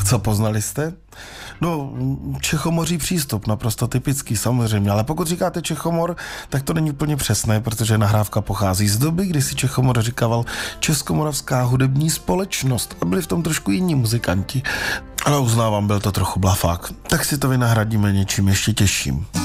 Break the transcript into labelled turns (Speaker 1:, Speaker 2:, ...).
Speaker 1: Co poznali jste? No, čechomoří přístup, naprosto typický samozřejmě, ale pokud říkáte Čechomor, tak to není úplně přesné, protože nahrávka pochází z doby, kdy si Čechomor říkával Českomoravská hudební společnost a byli v tom trošku jiní muzikanti. Ale uznávám, byl to trochu blafák. Tak si to vynahradíme něčím ještě těžším.